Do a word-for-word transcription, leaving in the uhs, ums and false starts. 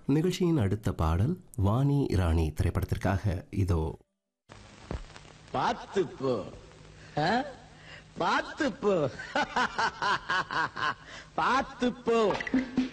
நிகழ்ச்சியின் அடுத்த பாடல் வாணி ராணி திரைப்படத்திற்காக இதோ. பார்த்து போ, பார்த்து போ, பார்த்து போ.